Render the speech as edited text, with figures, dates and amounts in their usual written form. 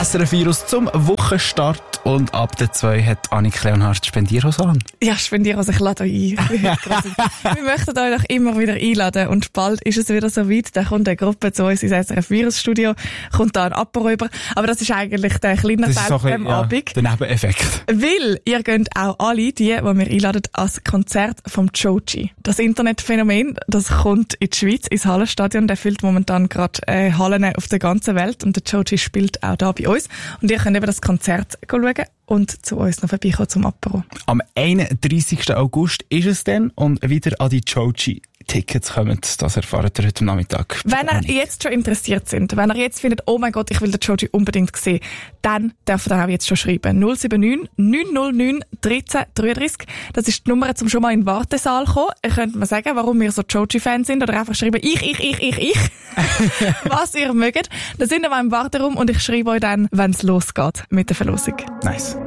SRF Virus zum Wochenstart. Und ab der 2 hat Annik Leonhardt Spendierhose. Ja, Spendierhose, ich lade euch ein. Wir möchten euch doch immer wieder einladen. Und bald ist es wieder so weit. Da kommt eine Gruppe zu uns ins SRF Virus Studio, kommt da ein Apero rüber. Aber das ist eigentlich der kleine Teil vom Abend. Der Nebeneffekt. Weil ihr könnt auch alle, die wir einladen, als Konzert vom Joji. Das Internetphänomen, das kommt in die Schweiz, ins Hallenstadion. Der füllt momentan gerade Hallen auf der ganzen Welt. Und der Joji spielt auch da bei uns. Und ihr könnt eben das Konzert schauen und zu uns noch vorbeikommen zum Apero. Am 31. August ist es dann und wieder an die Joji-Tickets kommen. Das erfahrt ihr heute Nachmittag. Wenn ihr jetzt schon interessiert sind, wenn ihr jetzt findet, oh mein Gott, ich will den Joji unbedingt sehen, dann dürft ihr auch jetzt schon schreiben. 079 909 1333. Das ist die Nummer, zum schon mal in den Wartesaal kommen. Ihr könnt mir sagen, warum wir so Joji-Fans sind oder einfach schreiben, ich. Was ihr mögt. Da sind wir im Warteraum und ich schreibe euch dann, wenn es losgeht mit der Verlosung. Nice.